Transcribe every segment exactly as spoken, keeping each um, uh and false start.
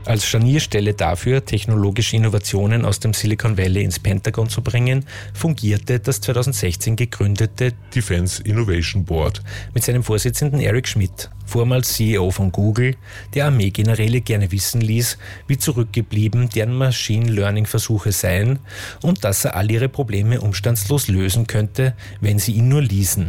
Als Scharnierstelle dafür, technologische Innovationen aus dem Silicon Valley ins Pentagon zu bringen, fungierte das zweitausendsechzehn gegründete Defense Innovation Board mit seinem Vorsitzenden Eric Schmidt, vormals C E O von Google, der Armeegeneräle gerne wissen ließ, wie zurückgeblieben deren Machine Learning Versuche seien und dass er all ihre Probleme umstandslos lösen könnte, wenn sie ihn nur ließen.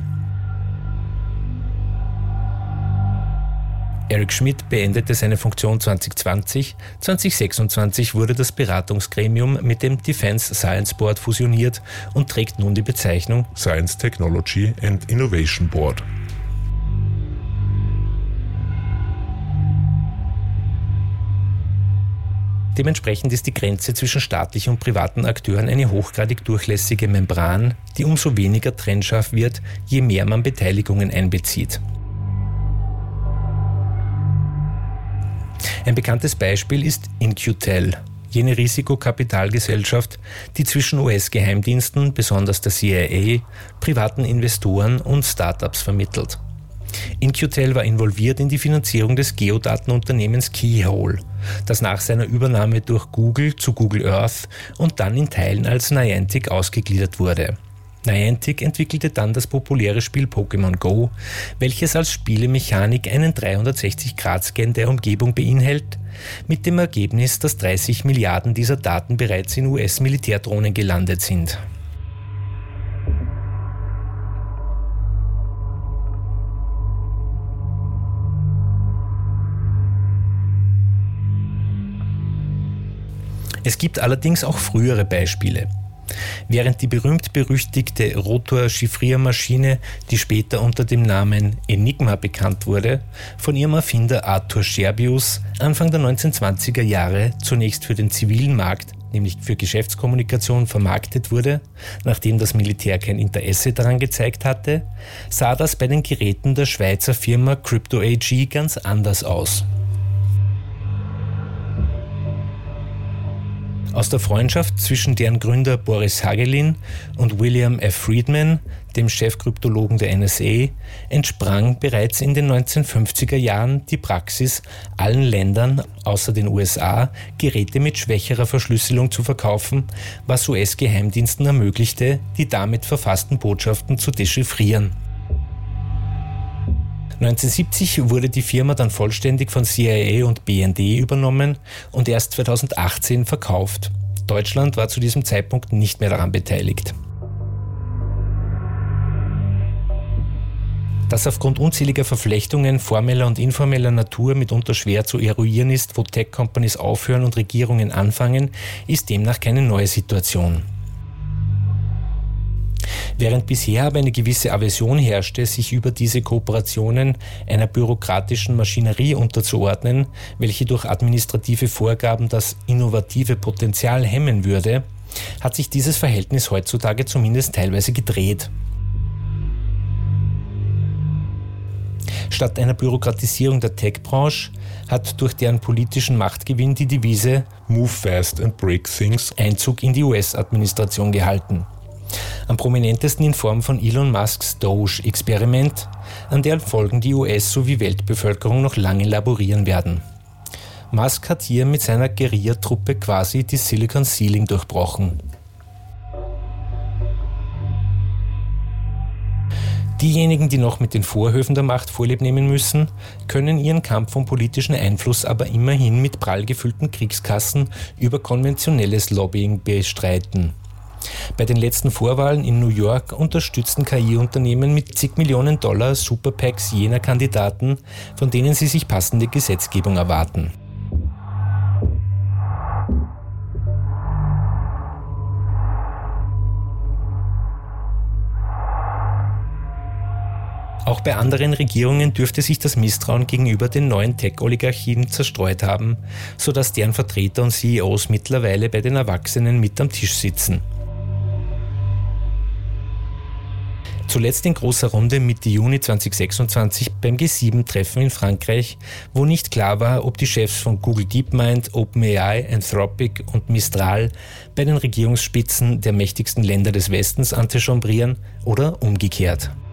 Eric Schmidt beendete seine Funktion zwanzig zwanzig, zwanzig sechsundzwanzig wurde das Beratungsgremium mit dem Defense Science Board fusioniert und trägt nun die Bezeichnung Science Technology and Innovation Board. Dementsprechend ist die Grenze zwischen staatlichen und privaten Akteuren eine hochgradig durchlässige Membran, die umso weniger trennscharf wird, je mehr man Beteiligungen einbezieht. Ein bekanntes Beispiel ist In Q Tel, jene Risikokapitalgesellschaft, die zwischen U S-Geheimdiensten, besonders der C I A, privaten Investoren und Startups vermittelt. In Q Tel war involviert in die Finanzierung des Geodatenunternehmens Keyhole, das nach seiner Übernahme durch Google zu Google Earth und dann in Teilen als Niantic ausgegliedert wurde. Niantic entwickelte dann das populäre Spiel Pokémon Go, welches als Spielemechanik einen dreihundertsechzig Grad Scan der Umgebung beinhaltet, mit dem Ergebnis, dass dreißig Milliarden dieser Daten bereits in U S-Militärdrohnen gelandet sind. Es gibt allerdings auch frühere Beispiele. Während die berühmt-berüchtigte Rotor-Chiffriermaschine, die später unter dem Namen Enigma bekannt wurde, von ihrem Erfinder Arthur Scherbius Anfang der neunzehnhundertzwanziger Jahre zunächst für den zivilen Markt, nämlich für Geschäftskommunikation, vermarktet wurde, nachdem das Militär kein Interesse daran gezeigt hatte, sah das bei den Geräten der Schweizer Firma Crypto A G ganz anders aus. Aus der Freundschaft zwischen deren Gründer Boris Hagelin und William F. Friedman, dem Chefkryptologen der N S A, entsprang bereits in den neunzehnhundertfünfziger Jahren die Praxis, allen Ländern außer den U S A Geräte mit schwächerer Verschlüsselung zu verkaufen, was U S-Geheimdiensten ermöglichte, die damit verfassten Botschaften zu dechiffrieren. neunzehnhundertsiebzig wurde die Firma dann vollständig von C I A und B N D übernommen und erst zweitausendachtzehn verkauft. Deutschland war zu diesem Zeitpunkt nicht mehr daran beteiligt. Dass aufgrund unzähliger Verflechtungen formeller und informeller Natur mitunter schwer zu eruieren ist, wo Tech-Companies aufhören und Regierungen anfangen, ist demnach keine neue Situation. Während bisher aber eine gewisse Aversion herrschte, sich über diese Kooperationen einer bürokratischen Maschinerie unterzuordnen, welche durch administrative Vorgaben das innovative Potenzial hemmen würde, hat sich dieses Verhältnis heutzutage zumindest teilweise gedreht. Statt einer Bürokratisierung der Tech-Branche hat durch deren politischen Machtgewinn die Devise Move fast and break things Einzug in die U S-Administration gehalten. Am prominentesten in Form von Elon Musks Doge-Experiment, an deren Folgen die U S- sowie Weltbevölkerung noch lange laborieren werden. Musk hat hier mit seiner Guerillatruppe quasi die Silicon Ceiling durchbrochen. Diejenigen, die noch mit den Vorhöfen der Macht Vorlieb nehmen müssen, können ihren Kampf um politischen Einfluss aber immerhin mit prall gefüllten Kriegskassen über konventionelles Lobbying bestreiten. Bei den letzten Vorwahlen in New York unterstützten K I-Unternehmen mit zig Millionen Dollar Super-PACs jener Kandidaten, von denen sie sich passende Gesetzgebung erwarten. Auch bei anderen Regierungen dürfte sich das Misstrauen gegenüber den neuen Tech-Oligarchien zerstreut haben, sodass deren Vertreter und C E Os mittlerweile bei den Erwachsenen mit am Tisch sitzen. Zuletzt in großer Runde Mitte Juni zweitausendsechsundzwanzig beim G sieben Treffen in Frankreich, wo nicht klar war, ob die Chefs von Google DeepMind, OpenAI, Anthropic und Mistral bei den Regierungsspitzen der mächtigsten Länder des Westens antichambrieren oder umgekehrt.